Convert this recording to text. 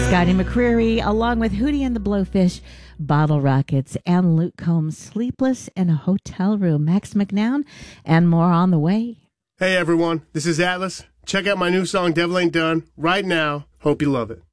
Scotty McCreery, along with Hootie and the Blowfish, Bottle Rockets, and Luke Combs, Sleepless in a Hotel Room, Max McNown, and more on the way. Hey everyone, this is Atlas. Check out my new song, Devil Ain't Done, right now. Hope you love it.